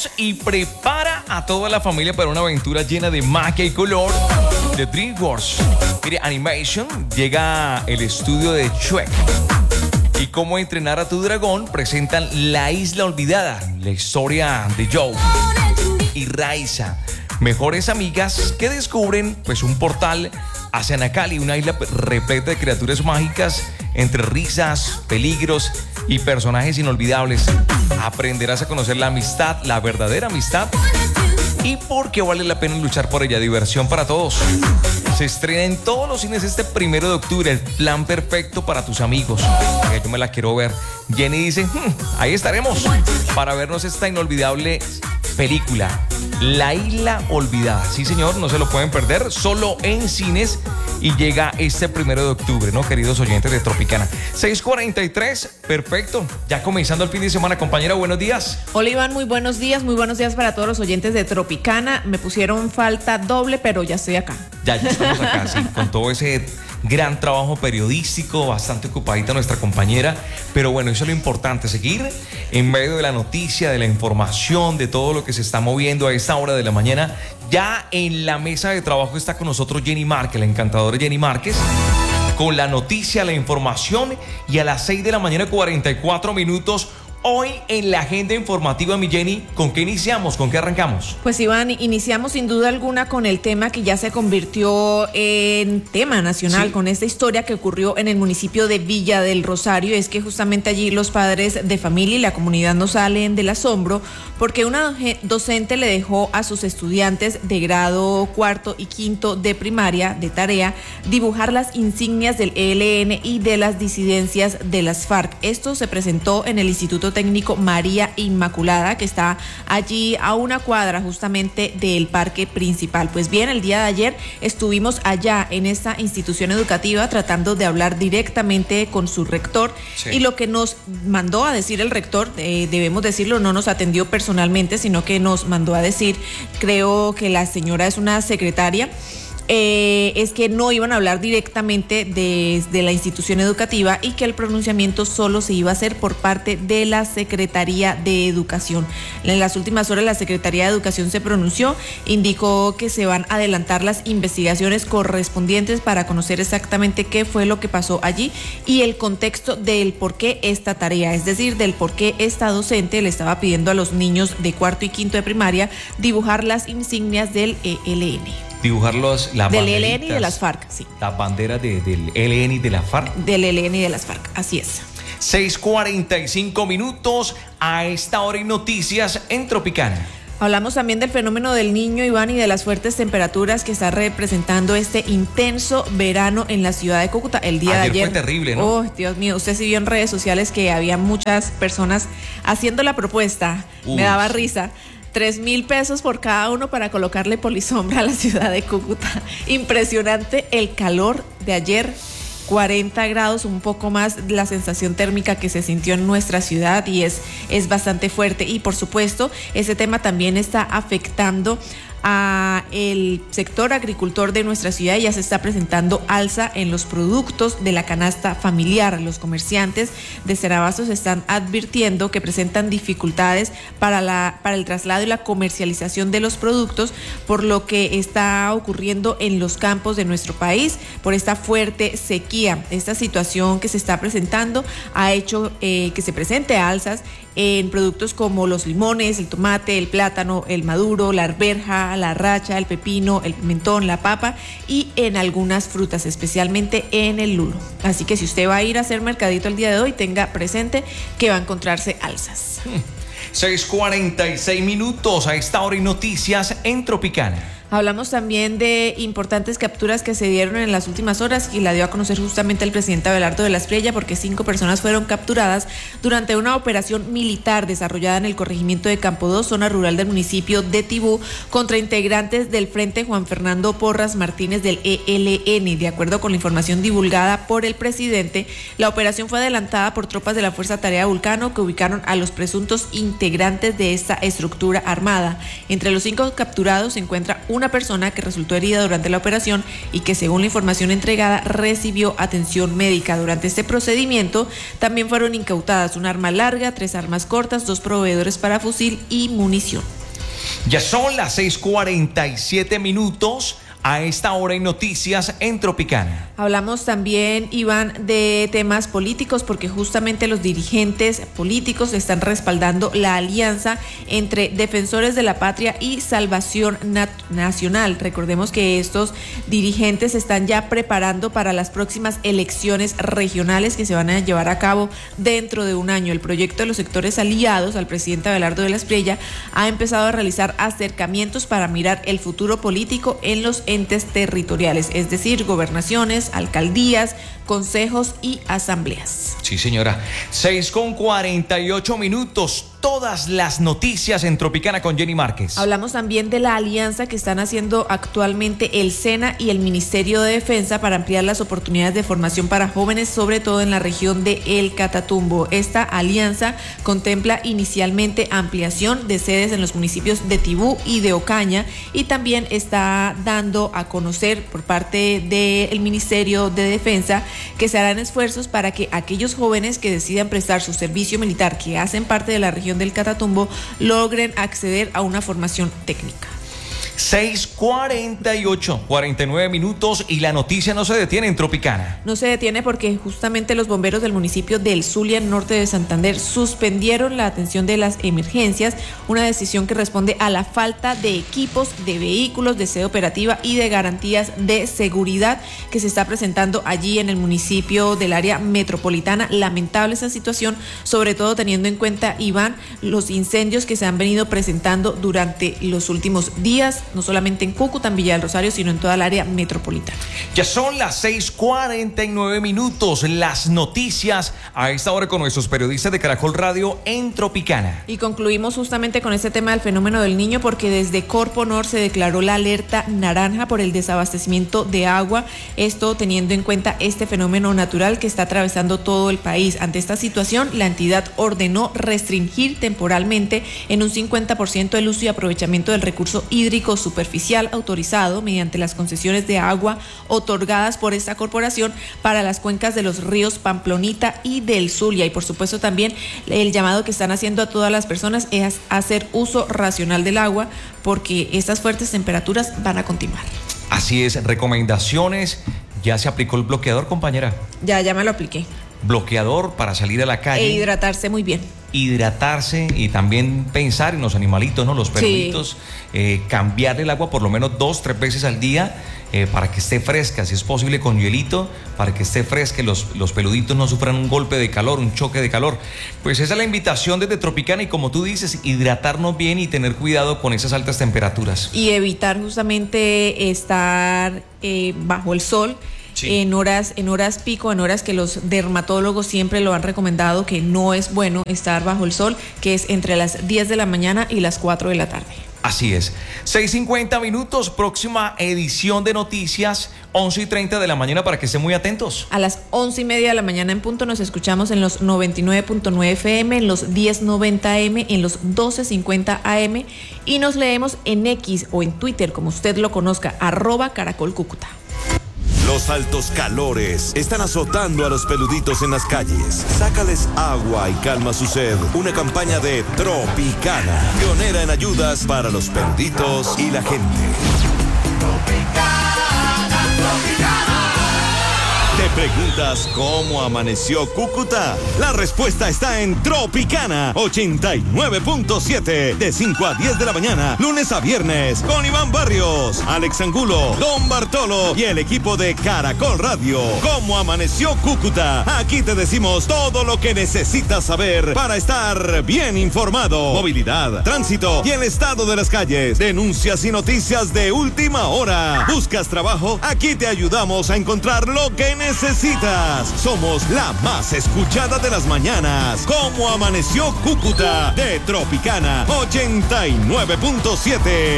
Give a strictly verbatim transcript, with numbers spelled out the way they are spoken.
DreamWorks y prepara a toda la familia para una aventura llena de magia y color de DreamWorks. Mire, Animation llega el estudio de Shrek. Y Cómo entrenar a tu dragón presentan La Isla Olvidada, la historia de Joe y Raiza, mejores amigas que descubren pues un portal hacia Nacali, una isla repleta de criaturas mágicas, entre risas, peligros y personajes inolvidables. Aprenderás a conocer la amistad, la verdadera amistad, y por qué vale la pena luchar por ella. Diversión para todos. Se estrena en todos los cines este primero de octubre, el plan perfecto para tus amigos. Oiga, yo me la quiero ver. Jenny dice, hm, ahí estaremos para vernos esta inolvidable película, La Isla Olvidada. Sí, señor, no se lo pueden perder, solo en cines, y llega este primero de octubre, ¿no, queridos oyentes de Tropicana? seis cuarenta y tres, perfecto, ya comenzando el fin de semana. Compañera, buenos días. Hola, Iván, muy buenos días, muy buenos días para todos los oyentes de Tropicana. Me pusieron falta doble, pero ya estoy acá. Ya, ya estamos acá, sí, con todo ese gran trabajo periodístico, bastante ocupadita nuestra compañera, pero bueno, eso es lo importante, seguir en medio de la noticia, de la información, de todo lo que se está moviendo a esta hora de la mañana. Ya en la mesa de trabajo está con nosotros Jenny Márquez, la encantadora Jenny Márquez, con la noticia, la información, y a las seis de la mañana, cuarenta y cuatro minutos, hoy en la agenda informativa, mi Jenny, ¿con qué iniciamos? ¿Con qué arrancamos? Pues Iván, iniciamos sin duda alguna con el tema que ya se convirtió en tema nacional, sí, con esta historia que ocurrió en el municipio de Villa del Rosario. Es que justamente allí los padres de familia y la comunidad no salen del asombro porque una docente le dejó a sus estudiantes de grado cuarto y quinto de primaria de tarea dibujar las insignias del E L N y de las disidencias de las FARC. Esto se presentó en el Instituto Técnico María Inmaculada, que está allí a una cuadra justamente del parque principal. Pues bien, el día de ayer estuvimos allá en esta institución educativa tratando de hablar directamente con su rector, sí, y lo que nos mandó a decir el rector, eh, debemos decirlo, no nos atendió personalmente, sino que nos mandó a decir, creo que la señora es una secretaria, Eh, es que no iban a hablar directamente desde la institución educativa y que el pronunciamiento solo se iba a hacer por parte de la Secretaría de Educación. En las últimas horas la Secretaría de Educación se pronunció, indicó que se van a adelantar las investigaciones correspondientes para conocer exactamente qué fue lo que pasó allí y el contexto del por qué esta tarea, es decir, del por qué esta docente le estaba pidiendo a los niños de cuarto y quinto de primaria dibujar las insignias del E L N. Dibujar los, las del E L N y de las FARC, sí. Las banderas de, del E L N y de la FARC. Del E L N y de las FARC, así es. seis cuarenta y cinco minutos, a esta hora y noticias en Tropicana. Hablamos también del fenómeno del Niño, Iván, y de las fuertes temperaturas que está representando este intenso verano en la ciudad de Cúcuta. El día ayer de ayer fue terrible, ¿no? Oh, Dios mío, usted sí vio en redes sociales que había muchas personas haciendo la propuesta. Uy. Me daba risa. Tres mil pesos por cada uno para colocarle polisombra a la ciudad de Cúcuta. Impresionante el calor de ayer, cuarenta grados, un poco más la sensación térmica que se sintió en nuestra ciudad, y es, es bastante fuerte. Y por supuesto, ese tema también está afectando a el sector agricultor de nuestra ciudad. Ya se está presentando alza en los productos de la canasta familiar. Los comerciantes de Cerabastos están advirtiendo que presentan dificultades para, la, para el traslado y la comercialización de los productos por lo que está ocurriendo en los campos de nuestro país, por esta fuerte sequía. Esta situación que se está presentando ha hecho eh, que se presente alzas en productos como los limones, el tomate, el plátano, el maduro, la arveja, la racha, el pepino, el pimentón, la papa, y en algunas frutas, especialmente en el lulo. Así que si usted va a ir a hacer mercadito el día de hoy, tenga presente que va a encontrarse alzas. seis cuarenta y seis minutos, a esta hora y noticias en Tropicana. Hablamos también de importantes capturas que se dieron en las últimas horas y la dio a conocer justamente el presidente Abelardo de la Espriella, porque cinco personas fueron capturadas durante una operación militar desarrollada en el corregimiento de Campo dos, zona rural del municipio de Tibú, contra integrantes del Frente Juan Fernando Porras Martínez del E L N. De acuerdo con la información divulgada por el presidente, la operación fue adelantada por tropas de la Fuerza Tarea Vulcano, que ubicaron a los presuntos integrantes de esta estructura armada. Entre los cinco capturados se encuentra una una persona que resultó herida durante la operación y que, según la información entregada, recibió atención médica. Durante este procedimiento también fueron incautadas un arma larga, tres armas cortas, dos proveedores para fusil y munición. Ya son las seis cuarenta y siete minutos. A esta hora hay noticias en Tropicana. Hablamos también, Iván, de temas políticos, porque justamente los dirigentes políticos están respaldando la alianza entre Defensores de la Patria y Salvación Nat- Nacional. Recordemos que estos dirigentes se están ya preparando para las próximas elecciones regionales que se van a llevar a cabo dentro de un año. El proyecto de los sectores aliados al presidente Abelardo de la Espriella ha empezado a realizar acercamientos para mirar el futuro político en los entes territoriales, es decir, gobernaciones, alcaldías, consejos y asambleas. Sí, señora. seis con cuarenta y ocho minutos. Todas las noticias en Tropicana con Jenny Márquez. Hablamos también de la alianza que están haciendo actualmente el SENA y el Ministerio de Defensa para ampliar las oportunidades de formación para jóvenes, sobre todo en la región de El Catatumbo. Esta alianza contempla inicialmente ampliación de sedes en los municipios de Tibú y de Ocaña, y también está dando a conocer por parte del Ministerio de Defensa que se harán esfuerzos para que aquellos jóvenes que decidan prestar su servicio militar, que hacen parte de la región del Catatumbo, logren acceder a una formación técnica. seis cuarenta y ocho, cuarenta y nueve minutos, y la noticia no se detiene en Tropicana. No se detiene porque justamente los bomberos del municipio del Zulia, norte de Santander, suspendieron la atención de las emergencias, una decisión que responde a la falta de equipos, de vehículos, de sede operativa y de garantías de seguridad que se está presentando allí en el municipio del área metropolitana. Lamentable esa situación, sobre todo teniendo en cuenta, Iván, los incendios que se han venido presentando durante los últimos días, no solamente en Cúcuta, en Villa del Rosario, sino en toda el área metropolitana. Ya son las seis cuarenta y nueve minutos. Las noticias a esta hora con nuestros periodistas de Caracol Radio en Tropicana. Y concluimos justamente con este tema del fenómeno del Niño, porque desde Corpo Nor se declaró la alerta naranja por el desabastecimiento de agua, esto teniendo en cuenta este fenómeno natural que está atravesando todo el país. Ante esta situación, la entidad ordenó restringir temporalmente en un cincuenta por ciento el uso y aprovechamiento del recurso hídrico superficial autorizado mediante las concesiones de agua otorgadas por esta corporación para las cuencas de los ríos Pamplonita y del Zulia. Y por supuesto también el llamado que están haciendo a todas las personas es hacer uso racional del agua, porque estas fuertes temperaturas van a continuar. Así es, recomendaciones. ¿Ya se aplicó el bloqueador, compañera? Ya, ya me lo apliqué. Bloqueador para salir a la calle. E hidratarse muy bien. Hidratarse y también pensar en los animalitos, ¿no? Los perritos, sí. eh, cambiarle el agua por lo menos dos, tres veces al día eh, para que esté fresca, si es posible con hielito, para que esté fresca y los, los peluditos no sufran un golpe de calor, un choque de calor. Pues esa es la invitación desde Tropicana, y como tú dices, hidratarnos bien y tener cuidado con esas altas temperaturas. Y evitar justamente estar eh, bajo el sol. Sí. En horas, en horas pico, en horas que los dermatólogos siempre lo han recomendado, que no es bueno estar bajo el sol, que es entre las diez de la mañana y las cuatro de la tarde. Así es. seis cincuenta minutos, próxima edición de noticias, once y treinta de la mañana, para que estén muy atentos. A las once y media de la mañana en punto nos escuchamos en los noventa y nueve punto nueve F M, en los diez noventa A M, en los doce cincuenta A M, y nos leemos en X o en Twitter, como usted lo conozca, arroba Caracol Cúcuta. Los altos calores están azotando a los peluditos en las calles. Sácales agua y calma su sed. Una campaña de Tropicana, pionera en ayudas para los peluditos y la gente. Tropicana, Tropicana. ¿Te preguntas cómo amaneció Cúcuta? La respuesta está en Tropicana ochenta y nueve punto siete, de cinco a diez de la mañana, lunes a viernes, con Iván Barrios, Alex Angulo, Don Bartolo y el equipo de Caracol Radio. ¿Cómo amaneció Cúcuta? Aquí te decimos todo lo que necesitas saber para estar bien informado. Movilidad, tránsito y el estado de las calles, denuncias y noticias de última hora. ¿Buscas trabajo? Aquí te ayudamos a encontrar lo que necesitas. necesitas. Somos la más escuchada de las mañanas. ¿Cómo amaneció Cúcuta? De Tropicana ochenta y nueve punto siete.